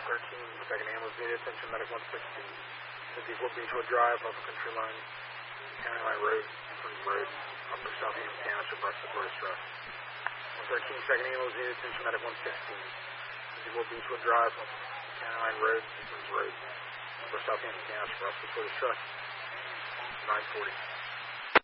113, second ambulance needed, attention medic 160. 54 Beechwood Drive, off the country line, County Line Road, Springs Road, upper Southampton Township, respiratory distress. 113, second ambulance needed, attention medic 116. 54 Beechwood Drive, off County Line Road, Springs Road, upper Southampton Township, respiratory distress. 940.